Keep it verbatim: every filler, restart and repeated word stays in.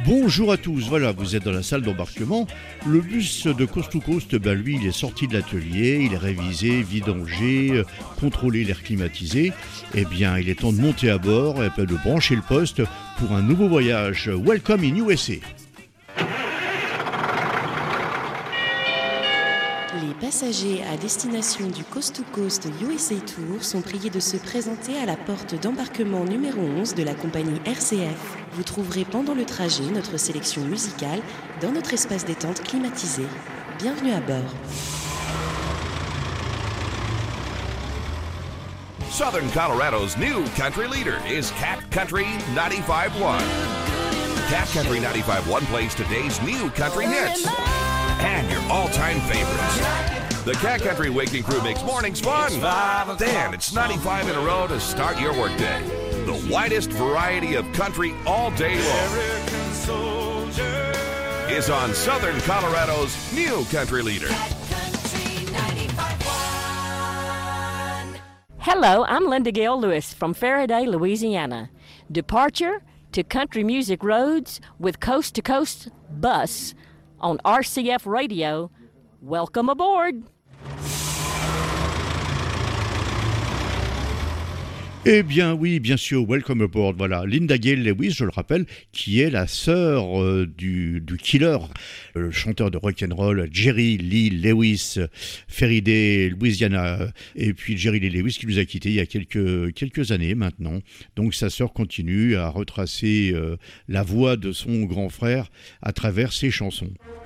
Bonjour à tous, voilà, vous êtes dans la salle d'embarquement. Le bus de Coast to Coast, ben lui, il est sorti de l'atelier, il est révisé, vidangé, euh, contrôlé, l'air climatisé. Eh bien, il est temps de monter à bord et de brancher le poste pour un nouveau voyage. Welcome in U S A. Les passagers à destination du Coast to Coast U S A Tour sont priés de se présenter à la porte d'embarquement numéro onze de la compagnie R C F. Vous trouverez pendant le trajet notre sélection musicale dans notre espace détente climatisé. Bienvenue à bord. Southern Colorado's new country leader is Cat Country ninety-five point one. Cat Country ninety-five point one plays today's new country hits and your all-time favorites. The Cat Country Waking Crew makes mornings fun. Dan, it's ninety-five in a row to start your workday. The widest variety of country all day long is on Southern Colorado's new country leader. Hello, I'm Linda Gail Lewis from Faraday, Louisiana. Departure to country music roads with Coast to Coast Bus on R C F Radio. Welcome aboard. Eh bien oui, bien sûr, welcome aboard. Voilà, Linda Gail Lewis, je le rappelle, qui est la sœur euh, du, du Killer, le chanteur de rock'n'roll Jerry Lee Lewis, Faraday, Louisiana, et puis Jerry Lee Lewis qui nous a quittés il y a quelques, quelques années maintenant. Donc sa sœur continue à retracer euh, la voix de son grand frère à travers ses chansons.